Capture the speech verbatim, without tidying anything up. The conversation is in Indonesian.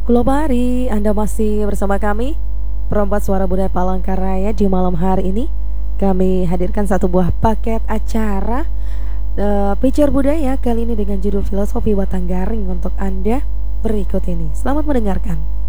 Kulobari, Anda masih bersama kami, Perempat Suara Budaya Palangkaraya. Di malam hari ini kami hadirkan satu buah paket acara uh, Pijar Budaya, kali ini dengan judul Filosofi Batang Garing untuk Anda berikut ini. Selamat mendengarkan.